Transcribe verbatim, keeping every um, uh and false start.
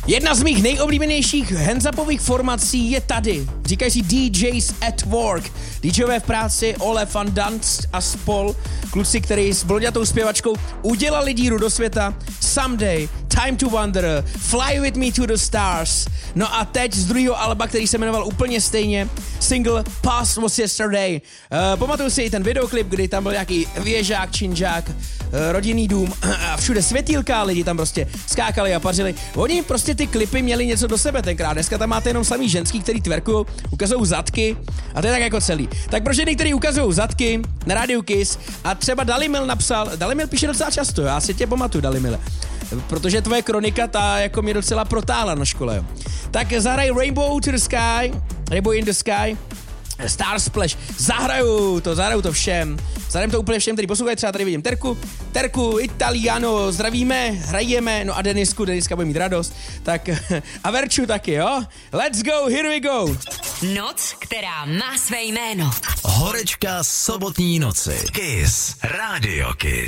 Jedna z mých nejoblíbenějších hands-upových formací je tady. Říkají si D Js at Work. DJové v práci, Ole van Dance a spol. Kluci, který s bloďatou zpěvačkou udělali díru do světa. Someday, Time to Wonder, Fly With Me to the Stars. No a teď z druhého alba, který se jmenoval úplně stejně, single Past Was Yesterday. Uh, pamatuju si i ten videoklip, kdy tam byl nějaký věžák, činžák, uh, rodinný dům a všude světýlka, lidi tam prostě skákali a pařili. Oni prostě ty klipy měli něco do sebe tenkrát. Dneska tam máte jenom samý ženský, který twerkují, ukazují zadky a to je tak jako celý. Tak pro ženy, který ukazují zadky na rádiu Kiss a třeba Dalimil napsal, Dalimil píše docela často, já si tě pamatuju, Dalimile, protože tvoje kronika ta jako mě docela protáhla na škole. Jo. Tak zahraj Rainbow to the Sky, Rainbow in the Sky, Star Splash, zahraju to, zahraju to všem, zahrajeme to úplně všem, který poslouchají, třeba tady vidím Terku, Terku, Italiano, zdravíme, hrajeme, no a Denisku, Deniska bude mít radost, tak a Verču taky, jo? Let's go, here we go! Noc, která má své jméno. Horečka sobotní noci. Kiss, Radio Kiss.